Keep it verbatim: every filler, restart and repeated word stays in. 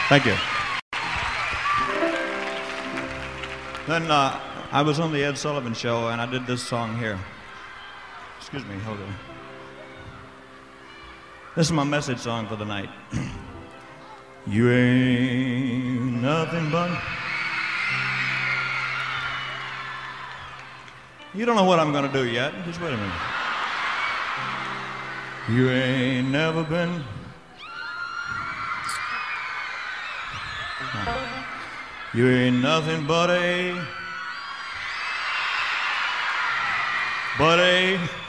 Thank you. Then uh, I was on the Ed Sullivan Show, and I did this song here. Excuse me, hold on. This is my message song for the night. You ain't nothing but... You don't know what I'm going to do yet. Just wait a minute. You ain't never been... You ain't nothing but a... But a...